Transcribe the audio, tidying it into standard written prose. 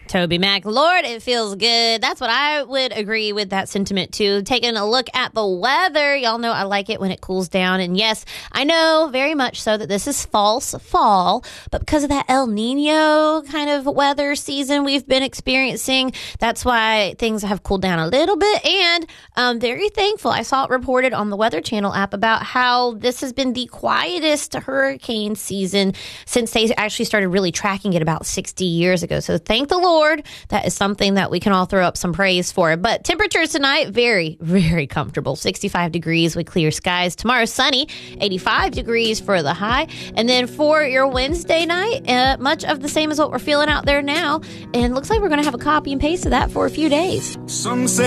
Toby Mac, Lord, it feels good. That's what I would agree with that sentiment, too. Taking a look at the weather, y'all know I like it when it cools down. And yes, I know very much so that this is false fall, but because of that El Nino kind of weather season we've been experiencing, that's why things have cooled down a little bit. And I'm very thankful. I saw it reported on the Weather Channel app about how this has been the quietest hurricane season since they actually started really tracking it about 60 years ago. So thank the Lord. That is something that we can all throw up some praise for. But temperatures tonight, very, very comfortable. 65 degrees with clear skies. Tomorrow, sunny, 85 degrees for the high. And then for your Wednesday night, much of the same as what we're feeling out there now. And looks like we're going to have a copy and paste of that for a few days. Some say